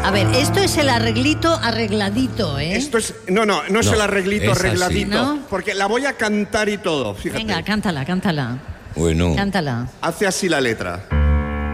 A ver, esto es el arreglito arregladito, ¿eh? Esto es... No es el arreglito es así. arregladito. ¿No? Porque la voy a cantar y todo, fíjate. Venga, cántala. Bueno. Cántala. Hace así la letra.